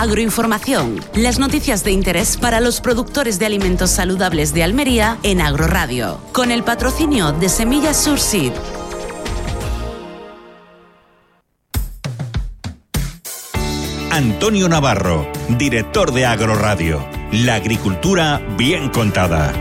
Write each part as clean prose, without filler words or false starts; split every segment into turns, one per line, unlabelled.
Agroinformación, las noticias de interés para los productores de alimentos saludables de Almería en Agroradio, con el patrocinio de Semillas Surseed.
Antonio Navarro, director de Agroradio. La agricultura bien contada.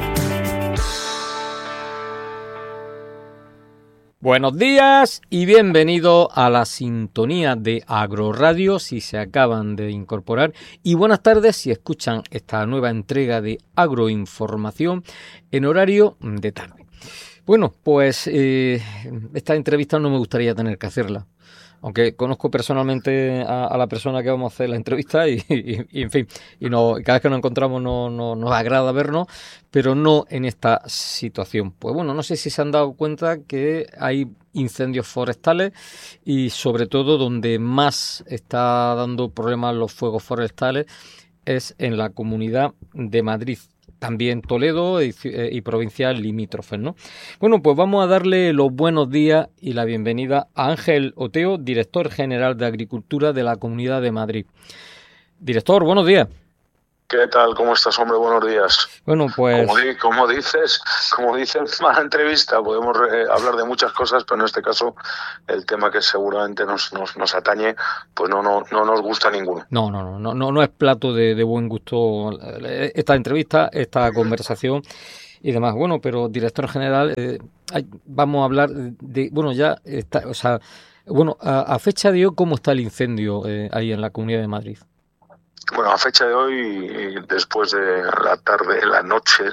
Buenos días y bienvenido a la sintonía de Agroradio si se acaban de incorporar, y buenas tardes si escuchan esta nueva entrega de Agroinformación en horario de tarde. Bueno, pues esta entrevista no me gustaría tener que hacerla, aunque conozco personalmente a la persona que vamos a hacer la entrevista y en fin, cada vez que nos encontramos nos agrada vernos, pero no en esta situación. Pues bueno, no sé si se han dado cuenta que hay incendios forestales y sobre todo donde más está dando problemas los fuegos forestales es en la Comunidad de Madrid. También Toledo y provincias limítrofes, ¿no? Bueno, pues vamos a darle los buenos días y la bienvenida a Ángel Oteo, director general de Agricultura de la Comunidad de Madrid. Director, buenos días.
¿Qué tal? ¿Cómo estás, hombre? Buenos días.
Bueno, pues...
Como dices en la entrevista, podemos hablar de muchas cosas, pero en este caso el tema que seguramente nos atañe, pues no nos gusta ninguno.
No es plato de buen gusto esta entrevista, esta conversación y demás. Bueno, pero director general, vamos a hablar de... Bueno, ya está, o sea... Bueno, a fecha de hoy, ¿cómo está el incendio ahí en la Comunidad de Madrid?
Bueno, a fecha de hoy, después de la tarde, la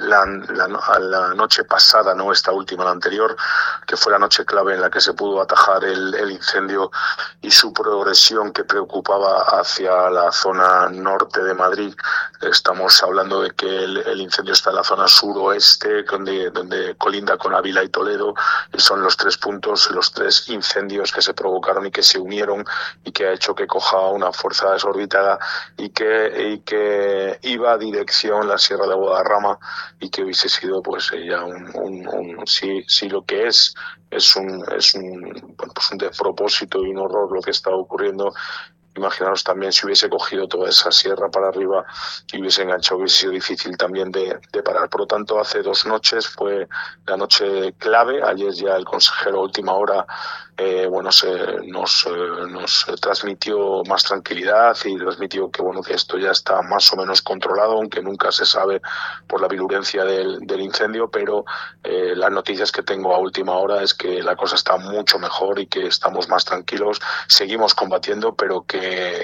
noche pasada, no esta última, la anterior, que fue la noche clave en la que se pudo atajar el incendio y su progresión que preocupaba hacia la zona norte de Madrid. Estamos hablando de que el incendio está en la zona suroeste, donde colinda con Ávila y Toledo, y son los tres puntos, los tres incendios que se provocaron y que se unieron y que ha hecho que coja una fuerza desorbitada y que iba a dirección la Sierra de Guadarrama y que hubiese sido pues ya si lo que es un despropósito y un horror lo que está ocurriendo. Imaginaros también si hubiese cogido toda esa sierra para arriba y hubiese enganchado, hubiese sido difícil también de parar. Por lo tanto, hace 2 noches fue la noche clave. Ayer ya el consejero a última hora nos transmitió más tranquilidad y transmitió que esto ya está más o menos controlado, aunque nunca se sabe por la virulencia del incendio, pero las noticias que tengo a última hora es que la cosa está mucho mejor y que estamos más tranquilos. Seguimos combatiendo, pero que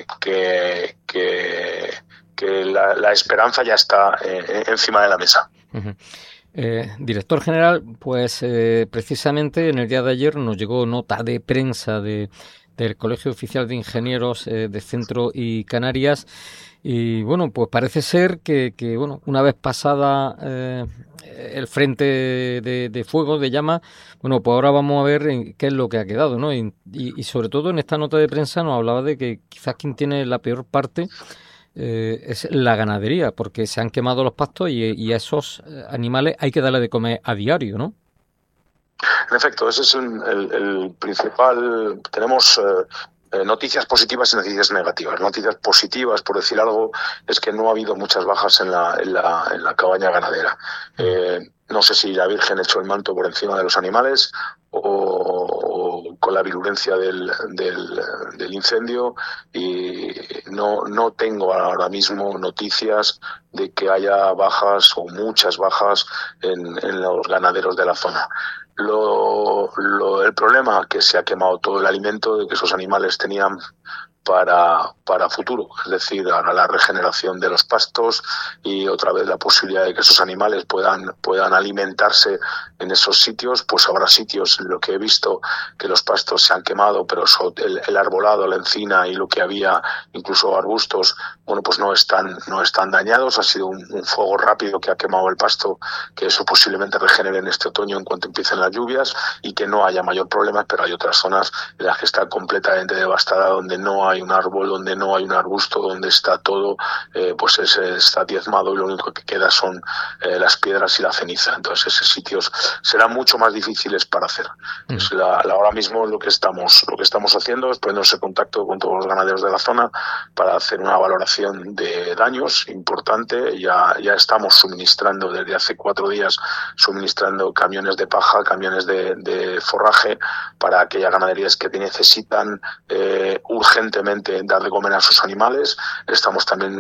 la esperanza ya está encima de la mesa.
Uh-huh. Director general, pues precisamente en el día de ayer nos llegó nota de prensa del Colegio Oficial de Ingenieros de Centro y Canarias y bueno, pues parece ser que una vez pasada el frente de fuego, de llama, bueno, pues ahora vamos a ver qué es lo que ha quedado, ¿no? Y sobre todo en esta nota de prensa nos hablaba de que quizás quien tiene la peor parte es la ganadería, porque se han quemado los pastos y a esos animales hay que darle de comer a diario, ¿no?
En efecto, ese es el principal. Tenemos noticias positivas y noticias negativas. Noticias positivas, por decir algo, es que no ha habido muchas bajas en la cabaña ganadera. No sé si la Virgen echó el manto por encima de los animales o con la virulencia del incendio, y no tengo ahora mismo noticias de que haya bajas o muchas bajas en los ganaderos de la zona. El problema que se ha quemado todo el alimento de que esos animales tenían para futuro, es decir, a la regeneración de los pastos y otra vez la posibilidad de que esos animales puedan alimentarse en esos sitios. Pues habrá sitios en lo que he visto que los pastos se han quemado, pero el arbolado, la encina y lo que había, incluso arbustos, pues no están dañados. Ha sido un fuego rápido que ha quemado el pasto, que eso posiblemente regenere en este otoño en cuanto empiecen las lluvias y que no haya mayor problema, pero hay otras zonas en las que está completamente devastada, donde no hay hay un árbol, donde no hay un arbusto, donde está todo, pues está diezmado y lo único que queda son las piedras y la ceniza. Entonces esos sitios serán mucho más difíciles para hacer. Entonces, ahora mismo lo que estamos haciendo es poniéndose en contacto con todos los ganaderos de la zona para hacer una valoración de daños importante. Ya estamos suministrando desde hace 4 días camiones de paja, camiones de forraje para aquellas ganaderías que necesitan urgentemente dar de comer a sus animales. Estamos también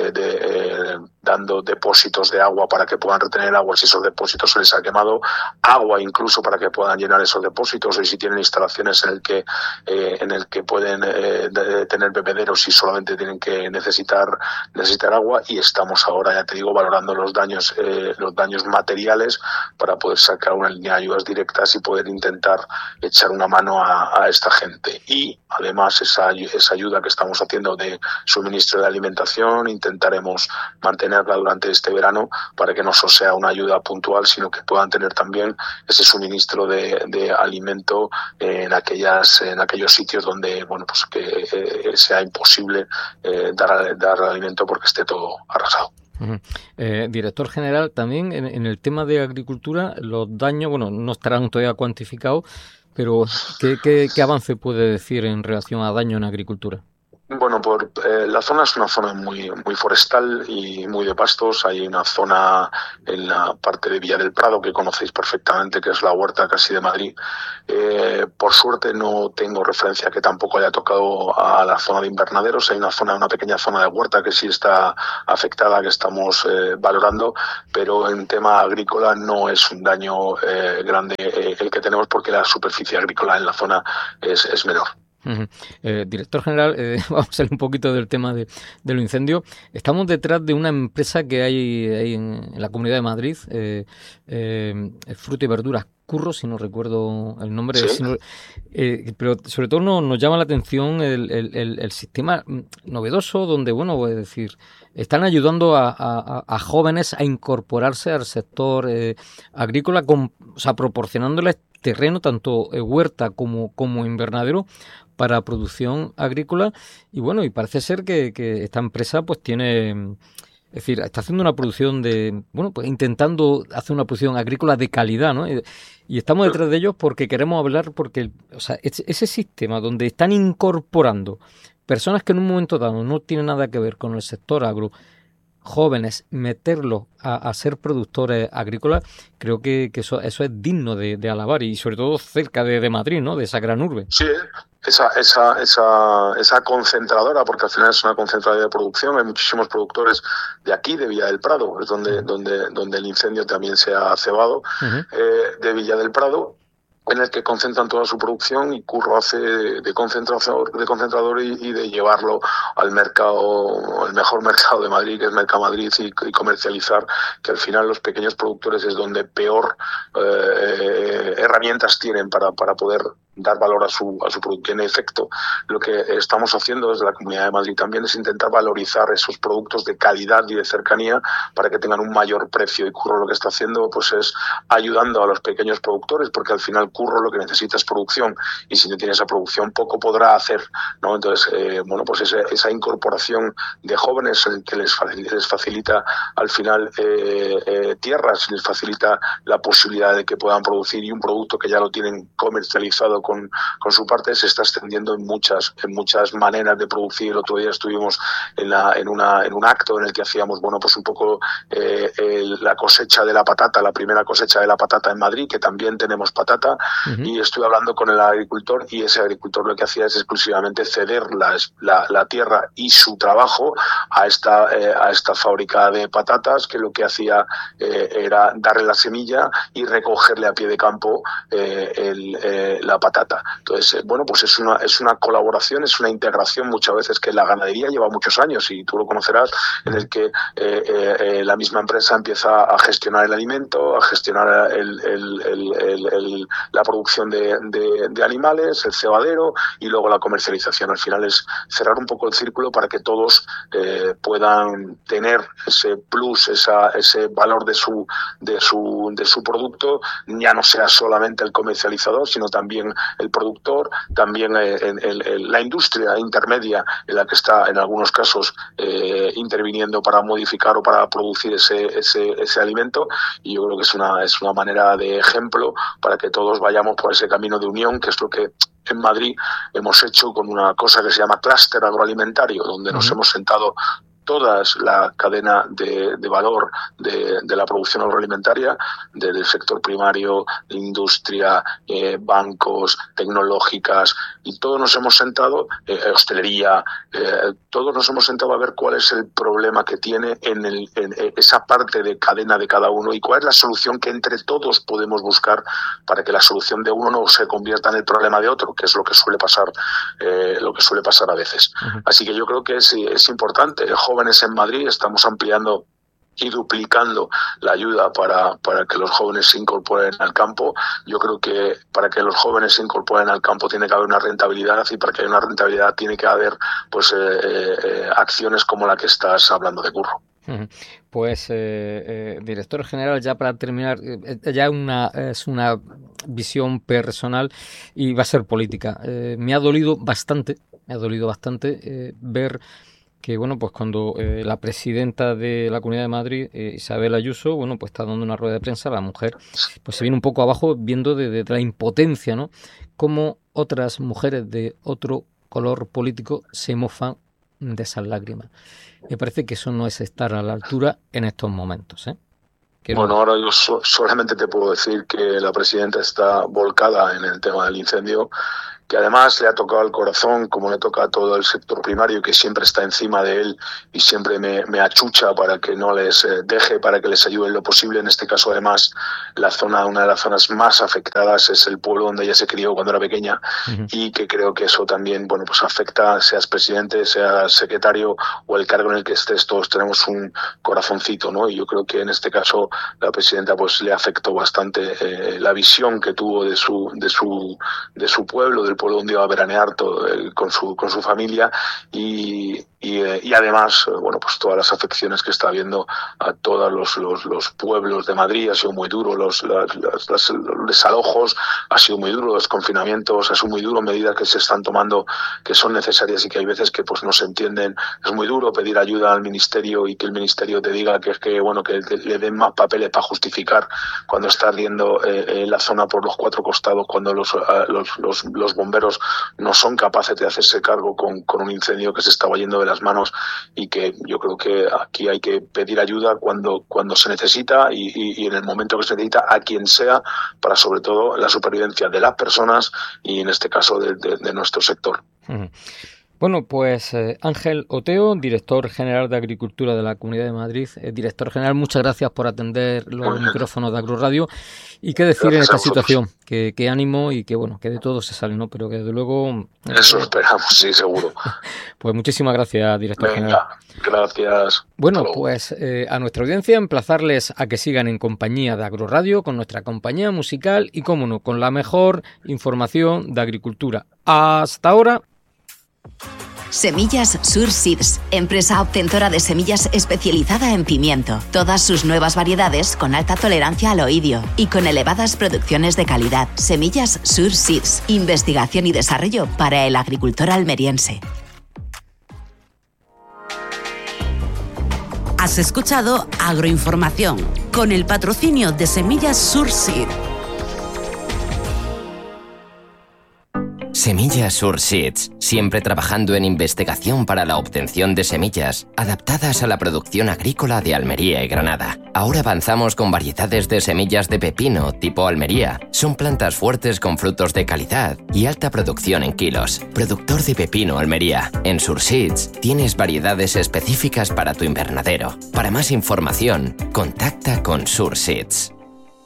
dando depósitos de agua para que puedan retener agua si esos depósitos se les ha quemado, agua incluso para que puedan llenar esos depósitos, y si tienen instalaciones en el que pueden tener bebederos y solamente tienen que necesitar agua. Y estamos ahora, ya te digo, valorando los daños materiales para poder sacar una línea de ayudas directas y poder intentar echar una mano a esta gente. Y además esa ayuda que estamos haciendo de suministro de alimentación intentaremos mantenerla durante este verano para que no solo sea una ayuda puntual, sino que puedan tener también ese suministro de alimento en aquellos sitios donde pues que sea imposible dar alimento porque esté todo arrasado.
Director general, también en el tema de agricultura, los daños, no estarán todavía cuantificados, pero ¿qué avance puede decir en relación a daño en agricultura?
Bueno, la zona es una zona muy forestal y muy de pastos. Hay una zona en la parte de Villa del Prado que conocéis perfectamente, que es la huerta casi de Madrid. Por suerte no tengo referencia que tampoco haya tocado a la zona de invernaderos. Hay una pequeña zona de huerta que sí está afectada, que estamos valorando, pero en tema agrícola no es un daño grande el que tenemos, porque la superficie agrícola en la zona es menor.
Director general, vamos a salir un poquito del tema de los incendios. Estamos detrás de una empresa que hay en la Comunidad de Madrid, fruta y verduras Curro, si no recuerdo el nombre,
sí.
Pero sobre todo nos llama la atención el sistema novedoso donde, es decir, están ayudando a jóvenes a incorporarse al sector agrícola, proporcionándoles terreno, tanto huerta como invernadero, para producción agrícola. Y y parece ser que esta empresa pues tiene... Es decir, está haciendo una producción intentando hacer una producción agrícola de calidad, ¿no? Y estamos detrás de ellos porque queremos hablar, porque ese sistema donde están incorporando personas que en un momento dado no tienen nada que ver con el sector agro, jóvenes, meterlos a ser productores agrícolas, creo que eso es digno de alabar, y sobre todo cerca de Madrid, ¿no? De esa gran urbe.
Sí, esa concentradora, porque al final es una concentradora de producción. Hay muchísimos productores de aquí, de Villa del Prado, es donde el incendio también se ha cebado, de Villa del Prado, en el que concentran toda su producción, y Curro hace de concentrador y de llevarlo al mercado, el mejor mercado de Madrid, que es Mercamadrid, y comercializar, que al final los pequeños productores es donde peor herramientas tienen para poder dar valor a su producto. En efecto, lo que estamos haciendo desde la Comunidad de Madrid también es intentar valorizar esos productos de calidad y de cercanía para que tengan un mayor precio, y Curro lo que está haciendo pues es ayudando a los pequeños productores, porque al final Curro lo que necesita es producción, y si no tiene esa producción poco podrá hacer, ¿no? Entonces, pues esa incorporación de jóvenes que les facilita al final tierras, les facilita la posibilidad de que puedan producir, y un producto que ya lo tienen comercializado con su parte se está extendiendo en muchas maneras de producir. El otro día estuvimos en un acto en el que hacíamos pues un poco la cosecha de la patata, la primera cosecha de la patata en Madrid, que también tenemos patata. Y estuve hablando con el agricultor, y ese agricultor lo que hacía es exclusivamente ceder la tierra y su trabajo a esta fábrica de patatas, que lo que hacía era darle la semilla y recogerle a pie de campo la patata. Entonces, pues es una colaboración, es una integración muchas veces que la ganadería lleva muchos años, y tú lo conocerás, en el que la misma empresa empieza a gestionar el alimento, a gestionar la producción de animales, el cebadero, y luego la comercialización. Al final es cerrar un poco el círculo para que todos puedan tener ese plus, ese valor de su producto, ya no sea solamente el comercializador, sino también el productor, también la industria intermedia en la que está en algunos casos interviniendo para modificar o para producir ese alimento, y yo creo que es una manera de ejemplo para que todos vayamos por ese camino de unión, que es lo que en Madrid hemos hecho con una cosa que se llama clúster agroalimentario, donde nos hemos sentado toda la cadena de valor de la producción agroalimentaria, desde el sector primario, industria, bancos, tecnológicas, y todos nos hemos sentado, hostelería, todos nos hemos sentado a ver cuál es el problema que tiene en esa parte de cadena de cada uno y cuál es la solución que entre todos podemos buscar para que la solución de uno no se convierta en el problema de otro, que es lo que suele pasar a veces. Así que yo creo que es importante. Jóvenes en Madrid estamos ampliando y duplicando la ayuda para que los jóvenes se incorporen al campo. Yo creo que para que los jóvenes se incorporen al campo tiene que haber una rentabilidad, y para que haya una rentabilidad tiene que haber pues acciones como la que estás hablando de Curro.
Pues, director general, ya para terminar, ya es una visión personal y va a ser política. Me ha dolido bastante ver que, bueno, pues cuando la presidenta de la Comunidad de Madrid, Isabel Ayuso, bueno, pues está dando una rueda de prensa, la mujer pues se viene un poco abajo viendo de la impotencia, ¿no? Cómo otras mujeres de otro color político se mofan de esas lágrimas. Me parece que eso no es estar a la altura en estos momentos, ¿eh?
Bueno, ahora yo solamente te puedo decir que la presidenta está volcada en el tema del incendio, que además le ha tocado el corazón, como le toca a todo el sector primario, que siempre está encima de él y siempre me achucha para que no les deje, para que les ayude en lo posible. En este caso, además, una de las zonas más afectadas es el pueblo donde ella se crió cuando era pequeña, y que creo que eso también, bueno, pues afecta, seas presidente, seas secretario o el cargo en el que estés, todos tenemos un corazoncito, ¿no? Y yo creo que en este caso la presidenta pues le afectó bastante la visión que tuvo de su pueblo, del pueblo donde iba a veranear con su familia, y además, bueno, pues todas las afecciones que está habiendo a todos los pueblos de Madrid. Ha sido muy duro los desalojos, ha sido muy duro los confinamientos, ha sido muy duro medidas que se están tomando que son necesarias y que hay veces que pues no se entienden. Es muy duro pedir ayuda al ministerio y que el ministerio te diga que le den más papeles para justificar cuando está ardiendo la zona por los cuatro costados, cuando los bomberos no son capaces de hacerse cargo con un incendio que se estaba yendo de las manos, y que yo creo que aquí hay que pedir ayuda cuando se necesita y en el momento que se necesita a quien sea, para sobre todo la supervivencia de las personas y en este caso de nuestro sector.
Bueno, pues Ángel Oteo, director general de Agricultura de la Comunidad de Madrid. Director general, muchas gracias por atender los micrófonos de Agroradio. Y qué decir gracias en esta situación, que ánimo y que bueno, que de todo se sale, ¿no? Pero que desde luego...
Eso esperamos, sí, seguro.
Pues muchísimas gracias, director general.
Gracias.
Bueno, pues a nuestra audiencia emplazarles a que sigan en compañía de Agroradio, con nuestra compañía musical y, cómo no, con la mejor información de agricultura. Hasta ahora.
Semillas Sur Seeds, empresa obtentora de semillas especializada en pimiento. Todas sus nuevas variedades con alta tolerancia al oidio y con elevadas producciones de calidad. Semillas Sur Seeds, investigación y desarrollo para el agricultor almeriense.
Has escuchado Agroinformación, con el patrocinio de Semillas Sur Seed.
Semillas Sur Seeds, siempre trabajando en investigación para la obtención de semillas adaptadas a la producción agrícola de Almería y Granada. Ahora avanzamos con variedades de semillas de pepino tipo Almería. Son plantas fuertes con frutos de calidad y alta producción en kilos. Productor de pepino Almería. En Sur Seeds tienes variedades específicas para tu invernadero. Para más información, contacta con Sur Seeds.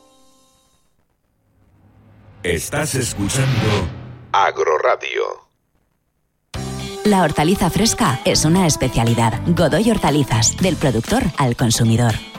Estás escuchando Agroradio.
La hortaliza fresca es una especialidad. Godoy Hortalizas, del productor al consumidor.